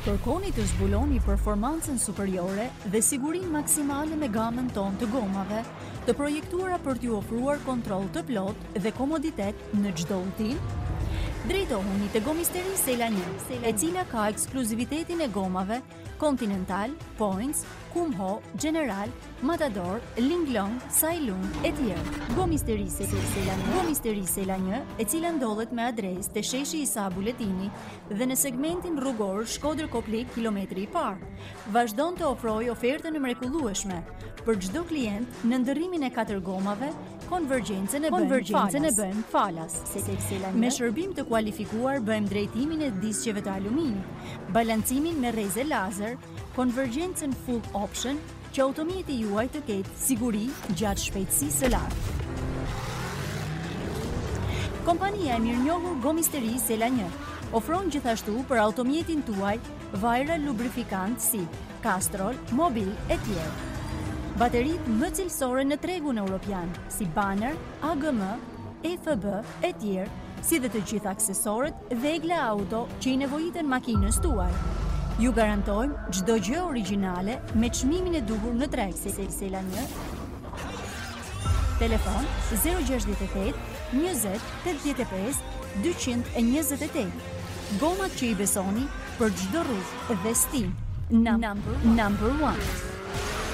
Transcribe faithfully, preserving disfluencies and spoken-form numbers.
Kërkoni të zbuloni performancën superiore dhe sigurinë maksimale me gamën tonë të gomave, të projektuara për t'ju ofruar kontroll të plotë dhe komoditet në çdo udhtim. Drejtohuni te Gomisteri Sela një, e cila ka ekskluzivitetin e gomave Continental, Points, Kumho, General, Matador, Linglong, Sailung e tjerë. Gomisteri Sela një, Gomisteri Sela një, e cila ndodhet me adresë te sheshi Isa Buletini dhe në segmentin rrugor Shkodër Koplik kilometri i parë. Vazhdon të ofrojë ofertën e mrekullueshme për çdo klient në ndërrimin e katër gomave. Konvergjencën e bëjmë falas. Me shërbim të kualifikuar bëjmë drejtimin e disqeve të aluminit, balancimin me rreze lazer, konvergjencën full option, që automjeti juaj të ketë siguri gjatë shpejtësisë së lartë. Kompania e mirënjohur Gomisteri Sela një ofron gjithashtu për automjetin tuaj vajra lubrifikant si Castrol, Mobil e tjerë. Baterit më cilësore në tregun europian, si Banner, A G M, E F B e tjerë, si dhe të gjitha aksesorët Vegla Auto që i nevojiten makinës tuaj. Ju garantojmë çdo gjë origjinale me çmimin e duhur në treg. Sela një. Telefon zero gjasht e tetë, njëzet, tetëdhjetë e pesë, dyqind e njëzet e tetë. Gomat që i besoni për çdo rrugë dhe stil. Number one.